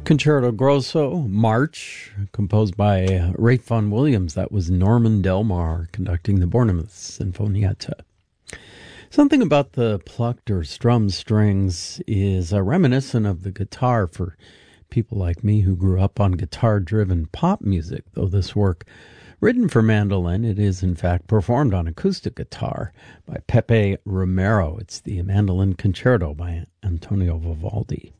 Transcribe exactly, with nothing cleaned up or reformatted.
Concerto Grosso, March, composed by uh, Ralph Vaughan Williams. That was Norman Delmar conducting the Bournemouth Sinfonietta. Something about the plucked or strummed strings is uh, reminiscent of the guitar for people like me who grew up on guitar-driven pop music, though this work, written for mandolin, it is in fact performed on acoustic guitar by Pepe Romero. It's the Mandolin Concerto by Antonio Vivaldi.